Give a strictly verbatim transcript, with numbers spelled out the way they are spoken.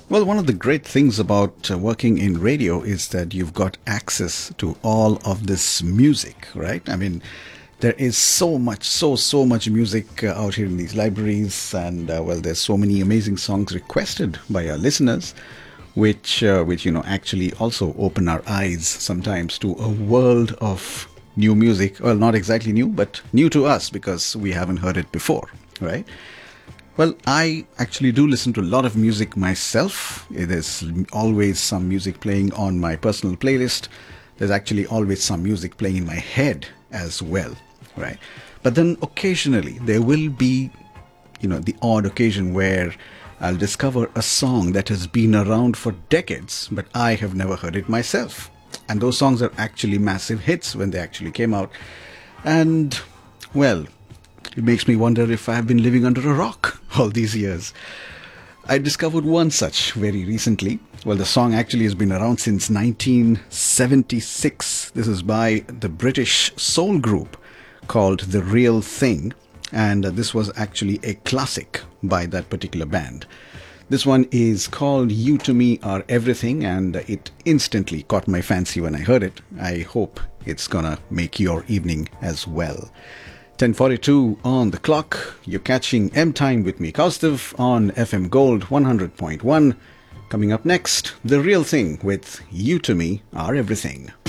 Well, one of the great things about uh, working in radio is that you've got access to all of this music, right? I mean, there is so much, so, so much music uh, out here in these libraries, and uh, well, there's so many amazing songs requested by our listeners, which, uh, which you know, actually also open our eyes sometimes to a world of new music. Well, not exactly new, but new to us because we haven't heard it before, right? Well, I actually do listen to a lot of music myself. There's always some music playing on my personal playlist. There's actually always some music playing in my head as well, right? But then occasionally there will be, you know, the odd occasion where I'll discover a song that has been around for decades, but I have never heard it myself. And those songs are actually massive hits when they actually came out. And, well, it makes me wonder if I've been living under a rock all these years. I discovered one such very recently. Well, the song actually has been around since nineteen seventy-six. This is by the British soul group called The Real Thing. And uh, this was actually a classic by that particular band. This one is called You To Me Are Everything, and it instantly caught my fancy when I heard it. I hope it's gonna make your evening as well. ten forty-two on the clock. You're catching M Time with me, Kaustav, on F M Gold one hundred point one. Coming up next, The Real Thing with You To Me Are Everything.